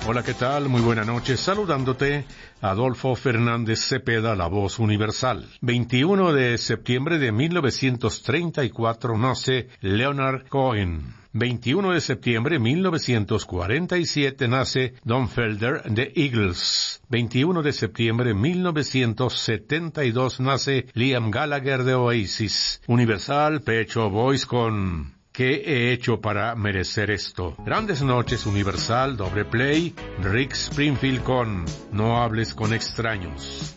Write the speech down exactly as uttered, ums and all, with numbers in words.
Hola, ¿qué tal? Muy buena noche. Saludándote, Adolfo Fernández Cepeda, la voz universal. veintiuno de septiembre de mil novecientos treinta y cuatro nace Leonard Cohen. veintiuno de septiembre de mil novecientos cuarenta y siete nace Don Felder de Eagles. veintiuno de septiembre de mil novecientos setenta y dos nace Liam Gallagher de Oasis. Universal, Pet Shop Boys con ¿Qué he hecho para merecer esto? Grandes noches, Universal, doble play, Rick Springfield con No hables con extraños.